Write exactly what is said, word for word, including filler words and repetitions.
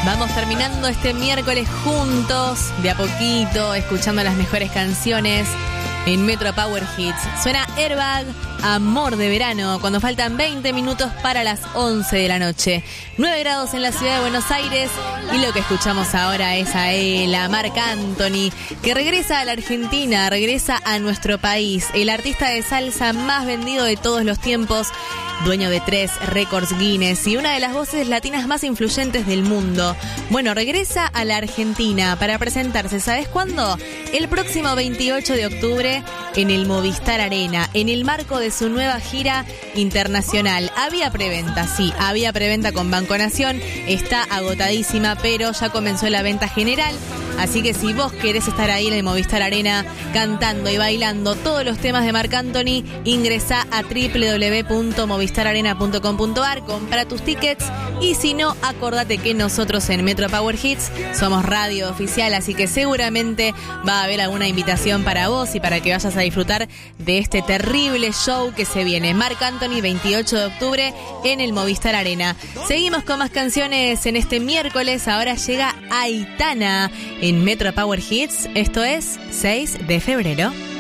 Vamos terminando este miércoles juntos, de a poquito, escuchando las mejores canciones en Metro Power Hits. Suena Airbag, Amor de Verano, cuando faltan veinte minutos para las once de la noche. nueve grados en la ciudad de Buenos Aires y lo que escuchamos ahora es a él, a Marc Anthony, que regresa a la Argentina, regresa a nuestro país. El artista de salsa más vendido de todos los tiempos, dueño de tres récords Guinness y una de las voces latinas más influyentes del mundo. Bueno, regresa a la Argentina para presentarse, ¿sabes cuándo? El próximo veintiocho de octubre en el Movistar Arena, en el marco de su nueva gira internacional. Había preventa, sí, había preventa con Banco Nación, está agotadísima, pero ya comenzó la venta general. Así que si vos querés estar ahí en el Movistar Arena cantando y bailando todos los temas de Marc Anthony, ingresá a doble u doble u doble u punto movistar arena punto com punto a r, compra tus tickets y si no, acordate que nosotros en Metro Power Hits somos radio oficial, así que seguramente va a haber alguna invitación para vos y para que vayas a disfrutar de este terrible show que se viene. Marc Anthony, veintiocho de octubre en el Movistar Arena. Seguimos con más canciones en este miércoles. Ahora llega Aitana en Metro Power Hits. Esto es seis de febrero.